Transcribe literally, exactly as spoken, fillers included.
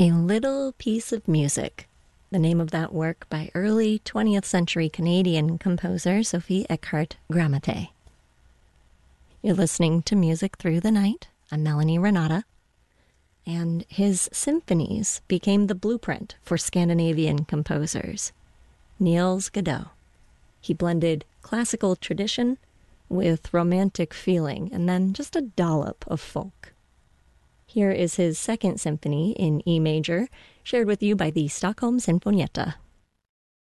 A Little Piece of Music, the name of that work by early twentieth century Canadian composer Sophie Eckhart Gramate. You're listening to Music Through the Night. I'm Melanie Renata. And his symphonies became the blueprint for Scandinavian composers. Niels Godot. He blended classical tradition with romantic feeling and then just a dollop of folk. Here is his second symphony in E major, shared with you by the Stockholm Sinfonietta.